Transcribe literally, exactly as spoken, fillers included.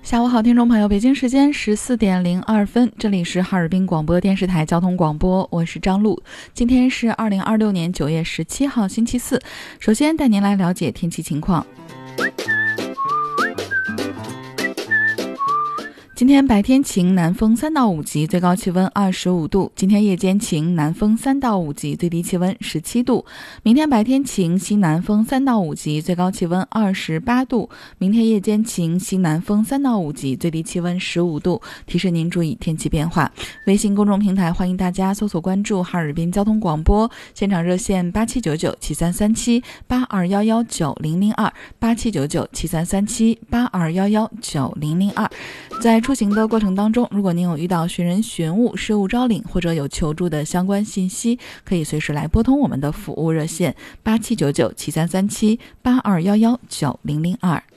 下午好，听众朋友，北京时间十四点零二分，这里是哈尔滨广播电视台交通广播，我是张璐。今天是二零二六年九月十七号，星期四。首先带您来了解天气情况。今天白天晴，南风三到五级，最高气温二十五度。今天夜间晴，南风三到五级，最低气温十七度。明天白天晴，西南风三到五级，最高气温二十八度。明天夜间晴，西南风三到五级，最低气温十五度。提示您注意天气变化。微信公众平台欢迎大家搜索关注哈尔滨交通广播，现场热线八七九九七三三七八二幺幺九零零二八七九九七三三七八二幺幺九零零二。在出行的过程当中，如果您有遇到寻人寻物、失物招领或者有求助的相关信息，可以随时来拨通我们的服务热线八七九九七三三七八二幺幺九零零二。